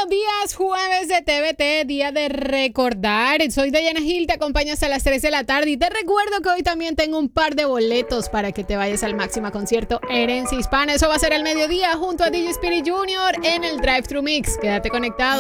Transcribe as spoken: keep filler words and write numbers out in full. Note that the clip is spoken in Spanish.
buenísimos días, jueves de T V T, día de recordar. Soy Dayana Gil, te acompaño hasta las tres de la tarde y te recuerdo que hoy también tengo un par de boletos para que te vayas al Máxima Concierto Herencia Hispana. Eso va a ser al mediodía junto a D J Spirit junior en el Drive Thru Mix. Quédate conectado.